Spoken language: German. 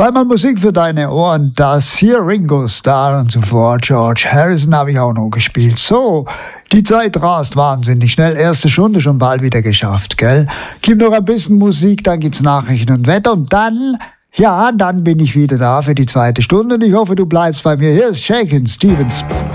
Zweimal Musik für deine Ohren, das hier Ringo Starr und zuvor George Harrison habe ich auch noch gespielt. So, die Zeit rast wahnsinnig schnell, erste Stunde schon bald wieder geschafft, gell? Gib noch ein bisschen Musik, dann gibt's Nachrichten und Wetter und dann, ja, dann bin ich wieder da für die zweite Stunde und ich hoffe, du bleibst bei mir. Hier ist Shakin' Stevens.